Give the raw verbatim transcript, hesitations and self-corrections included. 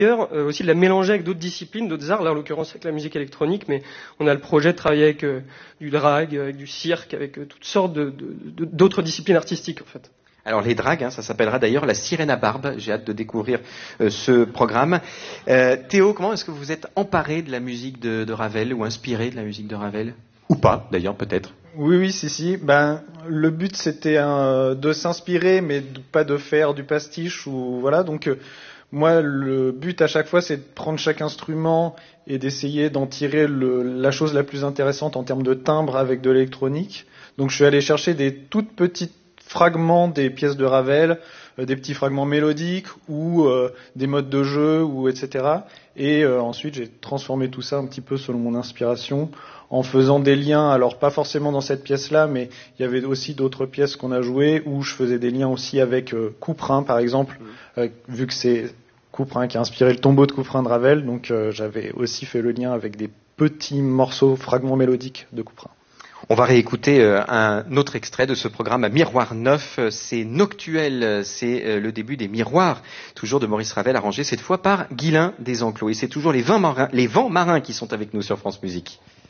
Euh, aussi de la mélanger avec d'autres disciplines, d'autres arts, là en l'occurrence avec la musique électronique, mais on a le projet de travailler avec euh, du drag, avec du cirque, avec euh, toutes sortes de, de, de, d'autres disciplines artistiques en fait. Alors les dragues, hein, ça s'appellera d'ailleurs la Sirène à barbe. J'ai hâte de découvrir euh, ce programme. Euh, Théo, comment est-ce que vous êtes emparé de la musique de, de Ravel ou inspiré de la musique de Ravel? Ou pas, d'ailleurs, peut-être. Oui, oui, si, si. Ben, le but c'était euh, de s'inspirer, mais de, pas de faire du pastiche ou voilà. Donc euh, moi, le but à chaque fois, c'est de prendre chaque instrument et d'essayer d'en tirer le, la chose la plus intéressante en termes de timbre avec de l'électronique. Donc je suis allé chercher des toutes petites fragments des pièces de Ravel, euh, des petits fragments mélodiques ou euh, des modes de jeu ou et cetera. Et euh, ensuite, j'ai transformé tout ça un petit peu selon mon inspiration en faisant des liens, alors pas forcément dans cette pièce-là, mais il y avait aussi d'autres pièces qu'on a jouées où je faisais des liens aussi avec euh, Couperin, par exemple, euh, vu que c'est Couperin qui a inspiré le tombeau de Couperin de Ravel, donc euh, j'avais aussi fait le lien avec des petits morceaux, fragments mélodiques de Couperin. On va réécouter euh, un autre extrait de ce programme Miroir neuf. C'est Noctuel, c'est euh, le début des Miroirs, toujours de Maurice Ravel, arrangé cette fois par Guylain Desenclos. Et c'est toujours les vents marins, les vents marins qui sont avec nous sur France Musique.